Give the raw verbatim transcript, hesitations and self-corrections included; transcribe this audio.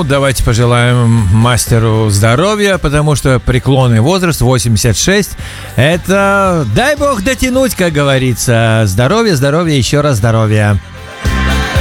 Ну, давайте пожелаем мастеру здоровья, потому что преклонный возраст восемьдесят шесть. Это дай бог дотянуть, как говорится. Здоровье, здоровье, еще раз здоровье.